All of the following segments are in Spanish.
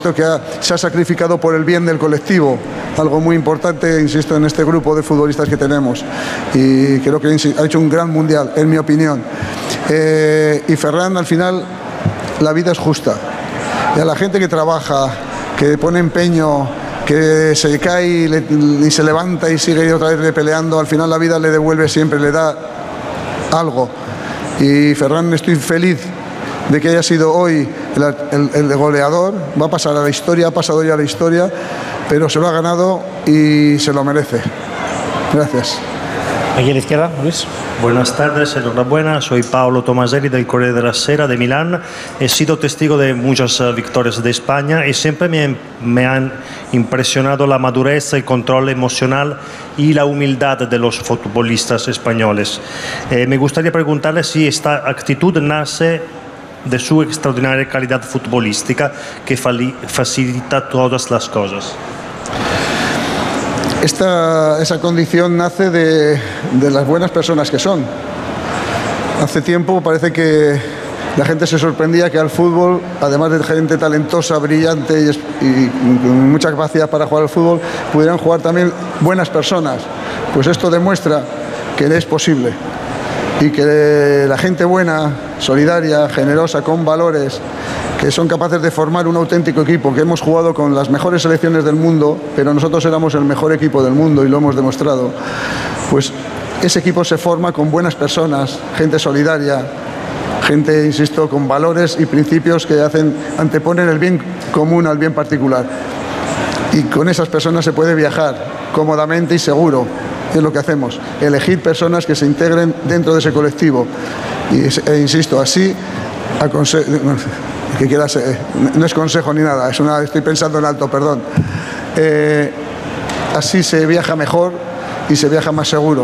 se ha sacrificado por el bien del colectivo, algo muy importante, insisto, en este grupo de futbolistas que tenemos, y creo que ha hecho un gran mundial, en mi opinión. Y Ferran, al final, la vida es justa, y a la gente que trabaja, que pone empeño, que se cae y se levanta y sigue otra vez peleando, al final la vida le devuelve siempre, le da algo. Y Ferran, estoy feliz de que haya sido hoy el goleador. Va a pasar a la historia, ha pasado ya a la historia, pero se lo ha ganado y se lo merece. Gracias. Aquí a la izquierda, Luis. Buenas tardes, enhorabuena. Soy Paolo Tomaselli del Corriere della Sera de Milán. He sido testigo de muchas victorias de España y siempre me han impresionado la madurez, el control emocional y la humildad de los futbolistas españoles. Me gustaría preguntarle si esta actitud nace de su extraordinaria calidad futbolística que facilita todas las cosas. Esa condición nace de las buenas personas que son. Hace tiempo parece que la gente se sorprendía que al fútbol, además de gente talentosa, brillante y con mucha capacidad para jugar al fútbol, pudieran jugar también buenas personas. Pues esto demuestra que es posible y que la gente buena, solidaria, generosa, con valores, que son capaces de formar un auténtico equipo, que hemos jugado con las mejores selecciones del mundo, pero nosotros éramos el mejor equipo del mundo y lo hemos demostrado. Pues ese equipo se forma con buenas personas, gente solidaria, gente, insisto, con valores y principios que anteponen el bien común al bien particular. Y con esas personas se puede viajar cómodamente y seguro. Es lo que hacemos, elegir personas que se integren dentro de ese colectivo. E insisto, así no es consejo ni nada, estoy pensando en alto, perdón. Así se viaja mejor y se viaja más seguro.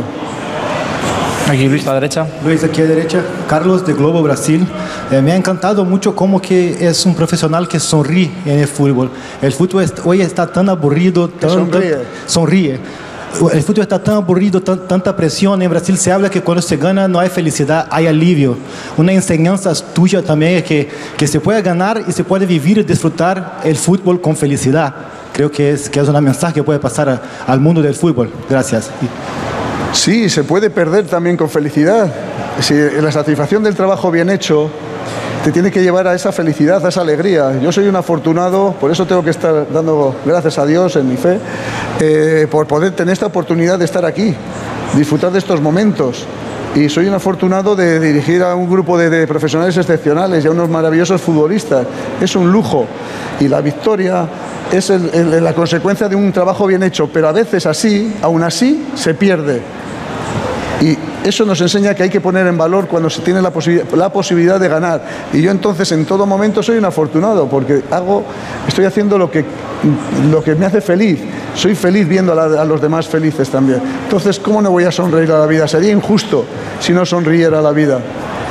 Aquí Luis, a la derecha. Luis, aquí a la derecha. Carlos, de Globo Brasil. Me ha encantado mucho cómo que es un profesional que sonríe en el fútbol. El fútbol hoy está tan aburrido, sonríe. El fútbol está tan aburrido, tanta presión. En Brasil se habla que cuando se gana no hay felicidad, hay alivio. Una enseñanza tuya también es que se puede ganar y se puede vivir y disfrutar el fútbol con felicidad. Creo que es una mensaje que puede pasar al mundo del fútbol. Gracias. Sí, se puede perder también con felicidad. Si la satisfacción del trabajo bien hecho te tiene que llevar a esa felicidad, a esa alegría. Yo soy un afortunado, por eso tengo que estar dando gracias a Dios en mi fe, por poder tener esta oportunidad de estar aquí, disfrutar de estos momentos. Y soy un afortunado de dirigir a un grupo de profesionales excepcionales y a unos maravillosos futbolistas. Es un lujo. Y la victoria es la consecuencia de un trabajo bien hecho, pero a veces aún así, se pierde. Y eso nos enseña que hay que poner en valor cuando se tiene la posibilidad de ganar. Y yo entonces en todo momento soy un afortunado porque estoy haciendo lo que me hace feliz. Soy feliz viendo a los demás felices también. Entonces, ¿cómo no voy a sonreír a la vida? Sería injusto si no sonriera a la vida.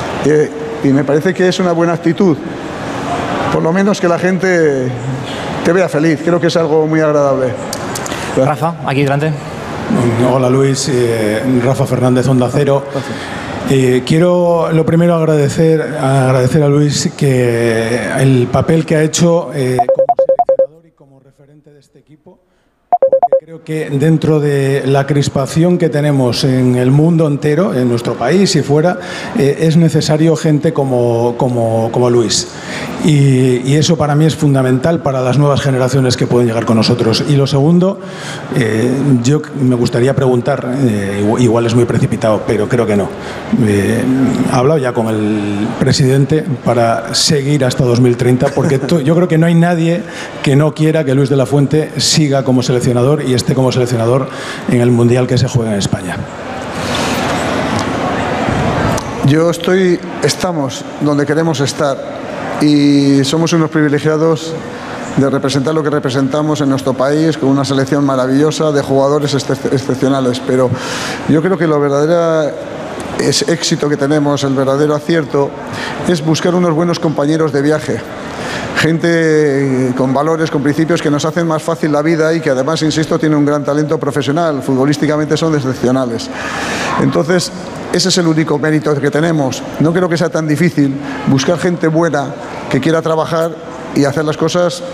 Y me parece que es una buena actitud. Por lo menos que la gente te vea feliz. Creo que es algo muy agradable. Rafa, aquí delante. Hola Luis, Rafa Fernández, Onda Cero. Quiero lo primero agradecer a Luis que el papel que ha hecho como seleccionador y como referente de este equipo. Creo que dentro de la crispación que tenemos en el mundo entero, en nuestro país y fuera, es necesario gente como Luis. Y eso para mí es fundamental para las nuevas generaciones que pueden llegar con nosotros. Y lo segundo, yo me gustaría preguntar, igual es muy precipitado, pero creo que no. He hablado ya con el presidente para seguir hasta 2030, porque yo creo que no hay nadie que no quiera que Luis de la Fuente siga como seleccionador y esté como seleccionador en el Mundial que se juega en España. Estamos donde queremos estar y somos unos privilegiados de representar lo que representamos en nuestro país con una selección maravillosa de jugadores excepcionales, pero yo creo que lo verdadero éxito que tenemos, el verdadero acierto, es buscar unos buenos compañeros de viaje. Gente con valores, con principios que nos hacen más fácil la vida y que además, insisto, tiene un gran talento profesional, futbolísticamente son excepcionales. Entonces, ese es el único mérito que tenemos. No creo que sea tan difícil buscar gente buena que quiera trabajar y hacer las cosas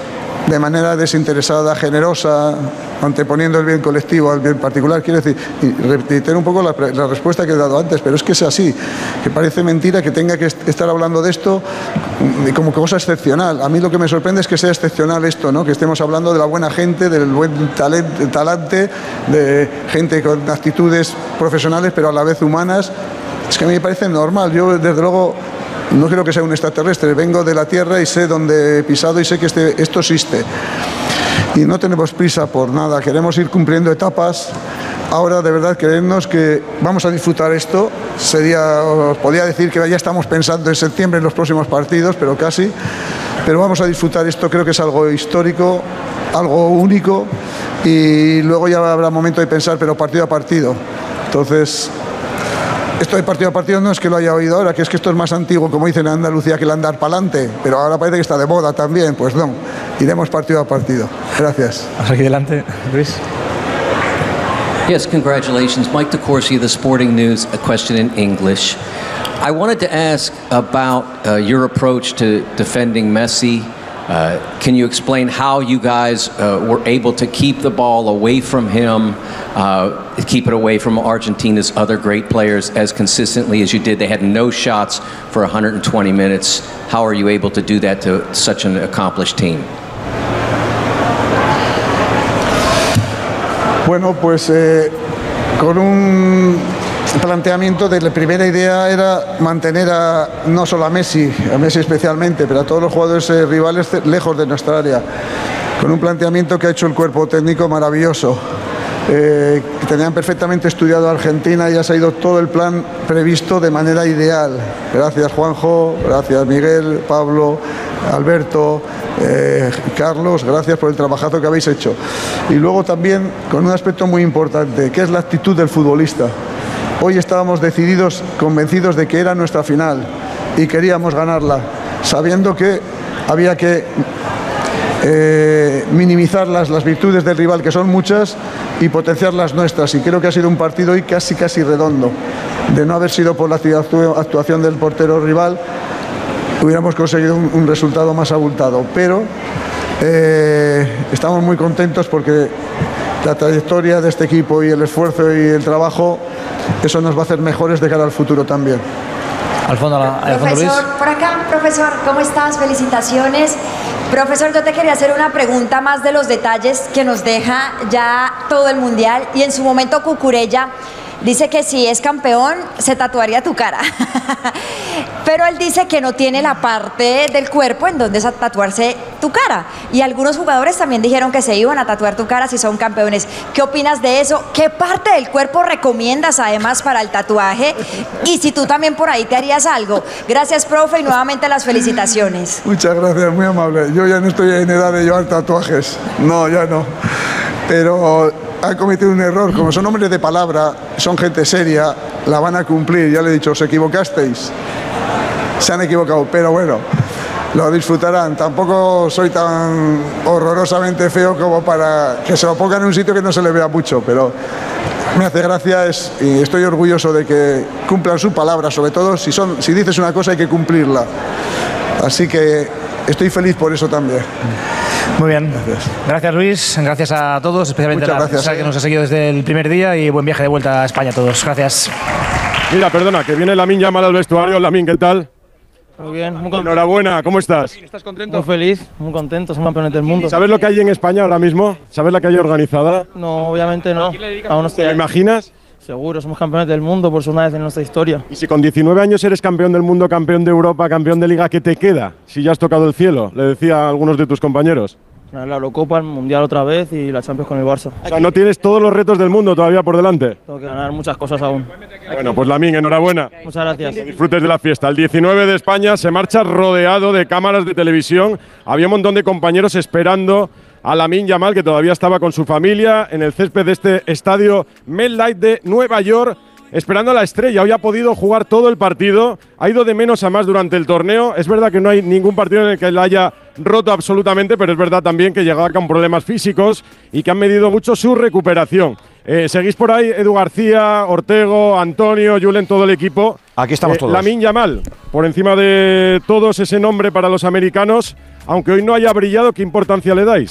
de manera desinteresada, generosa, anteponiendo el bien colectivo al bien particular. Quiero decir, y reitero un poco la respuesta que he dado antes, pero es que es así, que parece mentira que tenga que estar hablando de esto como cosa excepcional. A mí lo que me sorprende es que sea excepcional esto, ¿no? Que estemos hablando de la buena gente, del buen talante, de gente con actitudes profesionales pero a la vez humanas. Es que a mí me parece normal. Yo, desde luego, no creo que sea un extraterrestre, vengo de la Tierra y sé dónde he pisado y sé que esto existe. Y no tenemos prisa por nada, queremos ir cumpliendo etapas. Ahora, de verdad, creednos que vamos a disfrutar esto. Os podía decir que ya estamos pensando en septiembre en los próximos partidos, pero casi. Pero vamos a disfrutar esto, creo que es algo histórico, algo único. Y luego ya habrá momento de pensar, pero partido a partido. Entonces, esto de partido a partido no es que lo haya oído ahora, que es que esto es más antiguo, como dicen en Andalucía, que el andar pa'lante, pero ahora parece que está de moda también. Pues no, iremos partido a partido. Gracias. Aquí delante, Luis. Yes, congratulations. Mike DeCourcy, The Sporting News, a question in English. I wanted to ask about your approach to defending Messi. Can you explain how you guys were able to keep the ball away from him, keep it away from Argentina's other great players as consistently as you did? They had no shots for 120 minutes. How are you able to do that to such an accomplished team? Bueno, pues con un planteamiento de la primera idea era mantener no solo a Messi especialmente, pero a todos los jugadores rivales lejos de nuestra área, con un planteamiento que ha hecho el cuerpo técnico maravilloso. Que tenían perfectamente estudiado a Argentina y ha salido todo el plan previsto de manera ideal. Gracias, Juanjo, gracias, Miguel, Pablo, Alberto, Carlos, gracias por el trabajazo que habéis hecho. Y luego también con un aspecto muy importante, que es la actitud del futbolista. Hoy estábamos decididos, convencidos de que era nuestra final y queríamos ganarla, sabiendo que había que minimizar las virtudes del rival, que son muchas, y potenciar las nuestras. Y creo que ha sido un partido hoy casi redondo. De no haber sido por la actuación del portero rival, hubiéramos conseguido un resultado más abultado. Pero estamos muy contentos porque la trayectoria de este equipo y el esfuerzo y el trabajo, eso nos va a hacer mejores de cara al futuro también. Al fondo, Luis. Profesor, por acá, profesor, ¿cómo estás? Felicitaciones. Profesor, yo te quería hacer una pregunta más de los detalles que nos deja ya todo el Mundial. Y en su momento Cucurella dice que si es campeón se tatuaría tu cara. Pero él dice que no tiene la parte del cuerpo en donde tatuarse tu cara. Y algunos jugadores también dijeron que se iban a tatuar tu cara si son campeones. ¿Qué opinas de eso? ¿Qué parte del cuerpo recomiendas además para el tatuaje? Y si tú también por ahí te harías algo. Gracias, profe, y nuevamente las felicitaciones. Muchas gracias, muy amable. Yo ya no estoy en edad de llevar tatuajes. No, ya no. Pero han cometido un error. Como son hombres de palabra, son gente seria, la van a cumplir. Ya le he dicho, os equivocasteis. Se han equivocado, pero bueno, lo disfrutarán. Tampoco soy tan horrorosamente feo como para que se lo pongan en un sitio que no se le vea mucho, pero me hace gracia y estoy orgulloso de que cumplan su palabra, sobre todo si dices una cosa hay que cumplirla. Así que estoy feliz por eso también. Muy bien. Gracias, Luis. Gracias a todos, especialmente a la prensa que nos ha seguido desde el primer día, y buen viaje de vuelta a España a todos. Gracias. Mira, perdona, que viene Lamine Yamal al vestuario. Lamine, ¿qué tal? Muy bien, muy contento. Enhorabuena, ¿cómo estás? ¿Estás contento? Muy feliz, muy contento, somos campeones del mundo. ¿Sabes lo que hay en España ahora mismo? ¿Sabes la que hay organizada? No, obviamente no. Aún no estoy. ¿Te imaginas? Seguro, somos campeones del mundo por segunda vez en nuestra historia. Y si con 19 años eres campeón del mundo, campeón de Europa, campeón de Liga, ¿qué te queda? Si ya has tocado el cielo, le decía a algunos de tus compañeros. La Eurocopa, el Mundial otra vez y la Champions con el Barça. O sea, no tienes todos los retos del mundo todavía por delante. Tengo que ganar muchas cosas aún. Bueno, pues Lamine, enhorabuena. Muchas gracias. Que disfrutes de la fiesta. El 19 de España se marcha rodeado de cámaras de televisión. Había un montón de compañeros esperando a Lamine Yamal, que todavía estaba con su familia en el césped de este estadio MetLife de Nueva York, esperando a la estrella. Hoy ha podido jugar todo el partido, ha ido de menos a más durante el torneo. Es verdad que no hay ningún partido en el que él haya roto absolutamente, pero es verdad también que llegaba con problemas físicos y que han medido mucho su recuperación. Seguís por ahí, Edu García, Ortego, Antonio, Julen, todo el equipo. Aquí estamos todos. Lamine Yamal, por encima de todos ese nombre para los americanos, aunque hoy no haya brillado, ¿qué importancia le dais?